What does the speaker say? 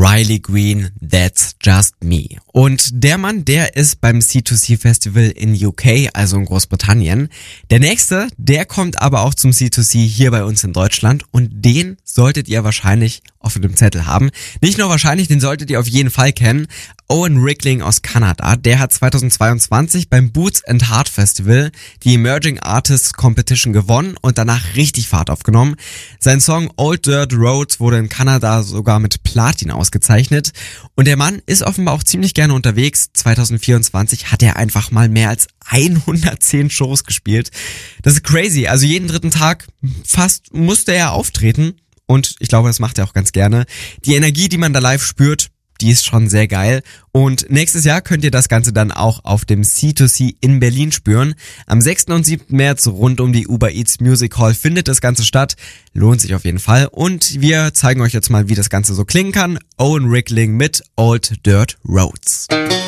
Riley Green, That's Just Me. Und der Mann, der ist beim C2C Festival in UK, also in Großbritannien. Der nächste, der kommt aber auch zum C2C hier bei uns in Deutschland und den solltet ihr wahrscheinlich auf dem Zettel haben. Nicht nur wahrscheinlich, den solltet ihr auf jeden Fall kennen. Owen Rickling aus Kanada, der hat 2022 beim Boots and Heart Festival die Emerging Artists Competition gewonnen und danach richtig Fahrt aufgenommen. Sein Song Old Dirt Roads wurde in Kanada sogar mit Platin ausgezeichnet und der Mann ist offenbar auch ziemlich gerne unterwegs. 2024 hat er einfach mal mehr als 110 Shows gespielt. Das ist crazy, also jeden dritten Tag fast musste er auftreten und ich glaube, das macht er auch ganz gerne. Die Energie, die man da live spürt, die ist schon sehr geil. Und nächstes Jahr könnt ihr das Ganze dann auch auf dem C2C in Berlin spüren. Am 6. und 7. März rund um die Uber Eats Music Hall findet das Ganze statt. Lohnt sich auf jeden Fall. Und wir zeigen euch jetzt mal, wie das Ganze so klingen kann. Owen Rickling mit Old Dirt Roads.